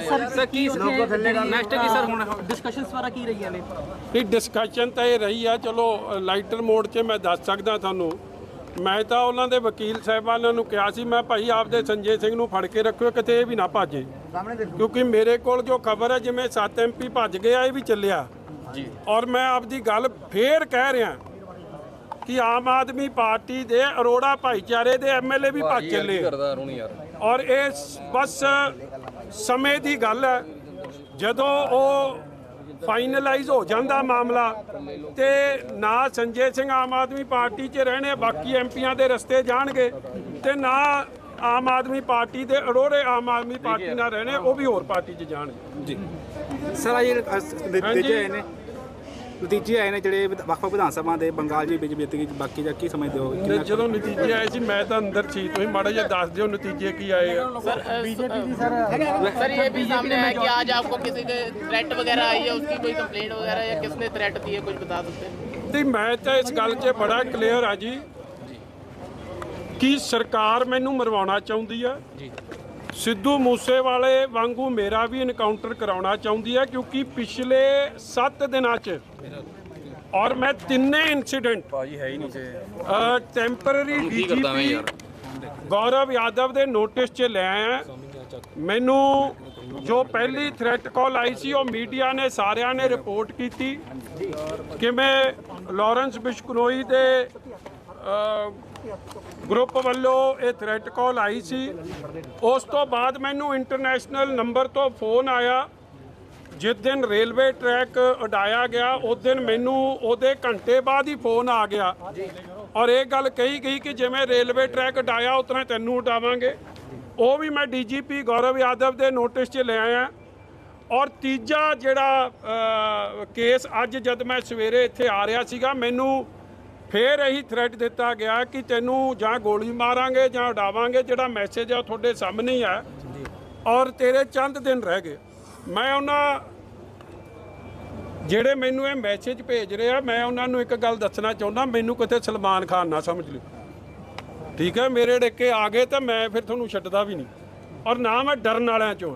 Sir ਕੀ next ਕੀ sir ਹੁਣ discussions ਵਾਰਾ ਕੀ ਰਹੀਆਂ ਨੇ? ਨਹੀਂ, ਡਿਸਕਸ਼ਨ ਤਾਂ ਇਹ ਰਹੀ ਆ, ਚਲੋ ਲਾਈਟਰ ਮੋਡ 'ਚ ਮੈਂ ਦੱਸ ਸਕਦਾ ਤੁਹਾਨੂੰ। ਮੈਂ ਤਾਂ ਉਹਨਾਂ ਦੇ ਵਕੀਲ ਸਾਹਿਬਾਨਾਂ ਨੂੰ ਕਿਹਾ ਸੀ, ਮੈਂ ਭਾਈ ਆਪਦੇ ਸੰਜੇ ਸਿੰਘ ਨੂੰ ਫੜ ਕੇ ਰੱਖਿਓ, ਕਿਤੇ ਇਹ ਵੀ ਨਾ ਭੱਜੇ, ਕਿਉਂਕਿ ਮੇਰੇ ਕੋਲ ਜੋ ਖਬਰ ਹੈ ਜਿਵੇਂ 7 MP ਭੱਜ ਗਿਆ, ਇਹ ਵੀ ਚੱਲਿਆ ਜੀ। ਔਰ ਮੈਂ ਆਪਦੀ ਗੱਲ ਫੇਰ ਕਹਿ ਰਿਹਾ ਕਿ ਆਮ ਆਦਮੀ ਪਾਰਟੀ ਦੇ ਅਰੋੜਾ ਭਾਈਚਾਰੇ ਦੇ MLA ਵੀ ਭੱਜ ਚੱਲੇ, ਔਰ ਇਹ ਬਸ ਸਮੇਂ ਦੀ ਗੱਲ ਹੈ। ਜਦੋਂ ਉਹ ਫਾਈਨਲਾਈਜ਼ ਹੋ ਜਾਂਦਾ ਮਾਮਲਾ ਤੇ ਨਾ ਸੰਜੇ ਸਿੰਘ ਆਮ ਆਦਮੀ ਪਾਰਟੀ 'ਚ ਰਹਿਣੇ, ਬਾਕੀ MPਆਂ ਦੇ ਰਸਤੇ ਜਾਣਗੇ, ਤੇ ਨਾ ਆਮ ਆਦਮੀ ਪਾਰਟੀ ਦੇ ਅਰੋੜੇ ਆਮ ਆਦਮੀ ਪਾਰਟੀ ਨਾਲ ਰਹਿਣੇ, ਉਹ ਵੀ ਹੋਰ ਪਾਰਟੀ 'ਚ ਜਾਣਗੇ ਜੀ। ਸਰ ਨਤੀਜੇ ਆਏ ਨੇ ਜਿਹੜੇ ਵੱਖ-ਵੱਖ ਵਿਧਾਨ ਸਭਾ ਦੇ, ਬੰਗਾਲ ਜੀ ਬੀਜੇਪੀ, ਬਾਕੀ ਦਾ ਕੀ ਸਮਝਦੇ ਹੋ? ਜਦੋਂ ਨਤੀਜੇ ਆਏ ਸੀ ਮੈਂ ਤਾਂ ਅੰਦਰ ਸੀ, ਤੁਸੀਂ ਮਾੜਾ ਜਿਹਾ ਦੱਸ ਦਿਓ ਨਤੀਜੇ ਕੀ ਆਏ ਆ। बीजेपी की सर ये भी सामने है कि आज आपको किसी के थ्रेट वगैरह आई है, उसकी कोई कंप्लेंट वगैरह या किसने थ्रेट दी है, कुछ बता सकते हैं? ਤੇ ਮੈਂ ਤਾਂ ਇਸ ਗੱਲ 'ਚ ਬੜਾ ਕਲੀਅਰ ਆ ਜੀ ਕਿ ਸਰਕਾਰ ਮੈਨੂੰ ਮਰਵਾਉਣਾ ਚਾਹੁੰਦੀ ਆ ਜੀ। ਸਿੱਧੂ ਮੂਸੇਵਾਲੇ ਵਾਂਗੂ ਮੇਰਾ ਵੀ ਇਨਕਾਊਂਟਰ ਕਰਾਉਣਾ ਚਾਹੁੰਦੀ ਹੈ, ਕਿਉਂਕਿ ਪਿਛਲੇ 7 ਦਿਨਾਂ 'ਚ ਔਰ ਮੈਂ ਤਿੰਨੇ ਇਨਸੀਡੈਂਟ ਭਾਜੀ ਹੈ ਹੀ ਨਹੀਂ ਸੀ ਟੈਂਪਰਰੀ ਡੀਜੀਪੀ ਗੌਰਵ ਯਾਦਵ ਦੇ ਨੋਟਿਸ 'ਚ ਲੈ ਆਇਆ। ਮੈਨੂੰ ਜੋ ਪਹਿਲੀ ਥ੍ਰੈਟ ਕਾਲ ਆਈ ਸੀ, ਉਹ ਮੀਡੀਆ ਨੇ ਸਾਰਿਆਂ ਨੇ ਰਿਪੋਰਟ ਕੀਤੀ ਕਿਵੇਂ ਲਾਰੈਂਸ ਬਿਸ਼ਨੋਈ ਦੇ ਗਰੁੱਪ ਵੱਲੋਂ ਇਹ ਥ੍ਰੈਟ ਕਾਲ ਆਈ ਸੀ। ਉਸ ਤੋਂ ਬਾਅਦ ਮੈਨੂੰ ਇੰਟਰਨੈਸ਼ਨਲ ਨੰਬਰ ਤੋਂ ਫੋਨ ਆਇਆ। ਜਿਸ ਦਿਨ ਰੇਲਵੇ ਟਰੈਕ ਉਡਾਇਆ ਗਿਆ, ਉਸ ਦਿਨ ਮੈਨੂੰ ਉਹਦੇ ਘੰਟੇ ਬਾਅਦ ਹੀ ਫੋਨ ਆ ਗਿਆ, ਔਰ ਇਹ ਗੱਲ ਕਹੀ ਗਈ ਕਿ ਜਿਵੇਂ ਰੇਲਵੇ ਟਰੈਕ ਉਡਾਇਆ ਉਸ ਤਰ੍ਹਾਂ ਤੈਨੂੰ ਉਡਾਵਾਂਗੇ। ਉਹ ਵੀ ਮੈਂ DGP ਗੌਰਵ ਯਾਦਵ ਦੇ ਨੋਟਿਸ 'ਚ ਲੈ ਆਇਆ। ਔਰ ਤੀਜਾ ਜਿਹੜਾ ਕੇਸ, ਅੱਜ ਜਦ ਮੈਂ ਸਵੇਰੇ ਇੱਥੇ ਆ ਰਿਹਾ ਸੀਗਾ, ਮੈਨੂੰ ਫੇਰ ਇਹੀ ਥ੍ਰੈਟ ਦਿੱਤਾ ਗਿਆ ਕਿ ਤੈਨੂੰ ਜਾਂ ਗੋਲੀ ਮਾਰਾਂਗੇ ਜਾਂ ਉਡਾਵਾਂਗੇ। ਜਿਹੜਾ ਮੈਸੇਜ ਆ ਤੁਹਾਡੇ ਸਾਹਮਣੇ ਹੀ ਹੈ, ਔਰ ਤੇਰੇ ਚੰਦ ਦਿਨ ਰਹਿ ਗਏ। ਮੈਂ ਉਹਨਾਂ ਜਿਹੜੇ ਮੈਨੂੰ ਇਹ ਮੈਸੇਜ ਭੇਜ ਰਹੇ ਆ, ਮੈਂ ਉਹਨਾਂ ਨੂੰ ਇੱਕ ਗੱਲ ਦੱਸਣਾ ਚਾਹੁੰਦਾ, ਮੈਨੂੰ ਕਿਤੇ ਸਲਮਾਨ ਖਾਨ ਨਾ ਸਮਝ ਲਿਓ, ਠੀਕ ਹੈ? ਮੇਰੇ ਡਿੱਕੇ ਆ ਗਏ ਤਾਂ ਮੈਂ ਫਿਰ ਤੁਹਾਨੂੰ ਛੱਡਦਾ ਵੀ ਨਹੀਂ, ਔਰ ਨਾ ਮੈਂ ਡਰਨ ਵਾਲਿਆਂ 'ਚੋਂ।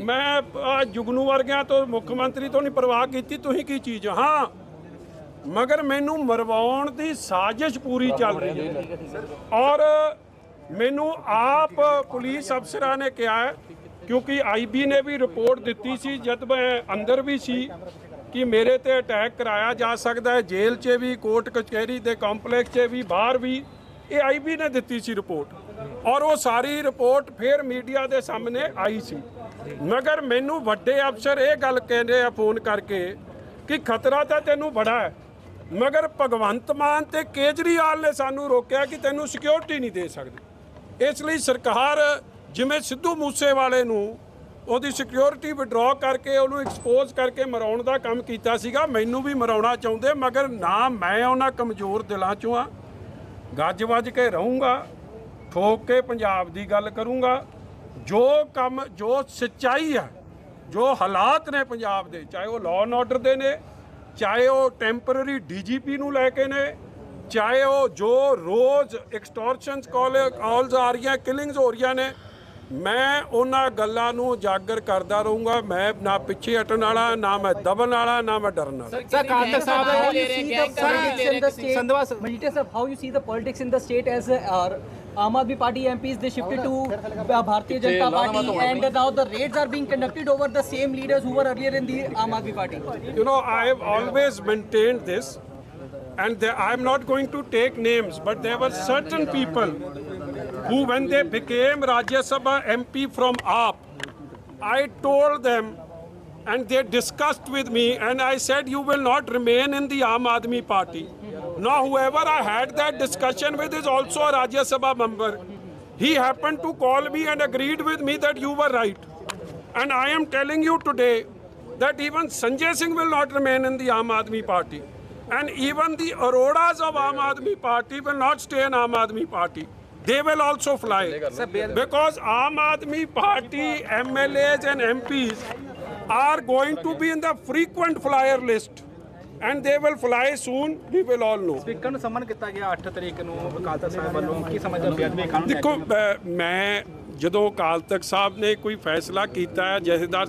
ਮੈਂ ਜੁਗਨੂ ਵਰਗਿਆਂ ਤੋਂ, ਮੁੱਖ ਮੰਤਰੀ ਤੋਂ ਨਹੀਂ ਪਰਵਾਹ ਕੀਤੀ ਤੁਸੀਂ ਕੀ ਚੀਜ਼। ਹਾਂ, ਮਗਰ ਮੈਨੂੰ ਮਰਵਾਉਣ ਦੀ ਸਾਜ਼ਿਸ਼ ਪੂਰੀ ਚੱਲ ਰਹੀ ਹੈ, ਔਰ ਮੈਨੂੰ ਆਪ ਪੁਲਿਸ ਅਫਸਰਾਂ ਨੇ ਕਿਹਾ ਹੈ, ਕਿਉਂਕਿ IB ਨੇ ਵੀ ਰਿਪੋਰਟ ਦਿੱਤੀ ਸੀ ਜਦ ਮੈਂ ਅੰਦਰ ਵੀ ਸੀ, ਕਿ ਮੇਰੇ ਤੇ ਅਟੈਕ ਕਰਾਇਆ ਜਾ ਸਕਦਾ ਹੈ, ਜੇਲ੍ਹ 'ਚ ਵੀ, ਕੋਰਟ ਕਚਹਿਰੀ ਦੇ ਕੰਪਲੈਕਸ 'ਚ ਵੀ, ਬਾਹਰ ਵੀ। ਇਹ IB ਨੇ ਦਿੱਤੀ ਸੀ ਰਿਪੋਰਟ, ਔਰ ਉਹ ਸਾਰੀ ਰਿਪੋਰਟ ਫਿਰ ਮੀਡੀਆ ਦੇ ਸਾਹਮਣੇ ਆਈ ਸੀ। ਮਗਰ ਮੈਨੂੰ ਵੱਡੇ ਅਫਸਰ ਇਹ ਗੱਲ ਕਹਿੰਦੇ ਆ ਫੋਨ ਕਰਕੇ ਕਿ ਖਤਰਾ ਤਾਂ ਤੈਨੂੰ ਬੜਾ ਹੈ, ਮਗਰ ਭਗਵੰਤ ਮਾਨ ਤੇ ਕੇਜਰੀਵਾਲ ਨੇ ਸਾਨੂੰ ਰੋਕਿਆ ਕਿ ਤੈਨੂੰ ਸਿਕਿਉਰਿਟੀ ਨਹੀਂ ਦੇ ਸਕਦੇ। ਇਸ ਲਈ ਸਰਕਾਰ ਜਿਵੇਂ ਸਿੱਧੂ ਮੂਸੇਵਾਲੇ ਨੂੰ ਉਹਦੀ ਸਿਕਿਉਰਿਟੀ ਵਿਡਰਾਅ ਕਰਕੇ ਉਹਨੂੰ ਐਕਸਪੋਜ਼ ਕਰਕੇ ਮਰਾਉਣ ਦਾ ਕੰਮ ਕੀਤਾ ਸੀਗਾ, ਮੈਨੂੰ ਵੀ ਮਰਾਉਣਾ ਚਾਹੁੰਦੇ। ਮਗਰ ਨਾ ਮੈਂ ਉਹਨਾਂ ਕਮਜ਼ੋਰ ਦਿਲਾਂ 'ਚੋਂ ਆ, ਗੱਜ ਵੱਜ ਕੇ ਰਹੂੰਗਾ, ਠੋਕ ਕੇ ਪੰਜਾਬ ਦੀ ਗੱਲ ਕਰੂੰਗਾ। ਜੋ ਕੰਮ, ਜੋ ਸੱਚਾਈ ਹੈ, ਜੋ ਹਾਲਾਤ ਨੇ ਪੰਜਾਬ ਦੇ, ਚਾਹੇ ਉਹ ਲਾਅ ਐਂਡ ਆਰਡਰ ਦੇ ਨੇ, ਚਾਹੇ ਉਹ ਟੈਂਪਰਰੀ DGP ਨੂੰ ਲੈ ਕੇ ਨੇ, ਚਾਹੇ ਉਹ ਜੋ ਰੋਜ਼ ਐਕਸਟੋਰਸ਼ਨਸ ਕਾਲਸ ਆ ਰਹੀਆਂ, ਕਿਲਿੰਗਸ ਹੋ ਰਹੀਆਂ ਨੇ, ਮੈਂ ਉਹਨਾਂ ਗੱਲਾਂ ਨੂੰ ਉਜਾਗਰ ਕਰਦਾ ਰਹੂੰਗਾ। ਮੈਂ ਨਾ ਪਿੱਛੇ ਹਟਣ ਵਾਲਾ, ਨਾ ਮੈਂ ਦਬਣ ਵਾਲਾ, ਨਾ ਮੈਂ ਡਰਨ ਵਾਲਾ। Sir, Karthik Sahab, how you see the politics in the state? Majitesh sir, how you see the politics in the state as Aam Aadmi Party MPs they shifted to Bharatiya Janata Party, and now the raids are being conducted over the same leaders who were earlier in the Aam Aadmi Party. You know, I have always maintained this, and I am not going to take names, but there were certain people who, when they became Rajya Sabha MP from AAP, I told them, and they discussed with me, and I said, you will not remain in the Aam Aadmi Party. Now, whoever I had that discussion with is also a Rajya Sabha member. He happened to call me and agreed with me that you were right. And I am telling you today that even Sanjay Singh will not remain in the Aam Aadmi Party. And even the Arodas of Aam Aadmi Party will not stay in Aam Aadmi Party. They will also fly, because Aam Aadmi Party MLAs and MPs are going to be in the frequent flyer list, and they will fly soon. We will all know. Speaker ਨੂੰ ਸਮਨ ਕੀਤਾ ਗਿਆ 8 ਤਰੀਕ ਨੂੰ ਅਕਾਲ ਤਖਤ ਸਾਹਿਬ ਵੱਲੋਂ, ਕੀ ਸਮਝਦਾ ਬੇਅਦਬੀ ਕਾਨੂੰਨ? ਦੇਖੋ, ਮੈਂ ਜਦੋਂ ਅਕਾਲ ਤਖਤ ਸਾਹਿਬ ਨੇ ਕੋਈ ਫੈਸਲਾ ਕੀਤਾ ਹੈ, ਜਥੇਦਾਰ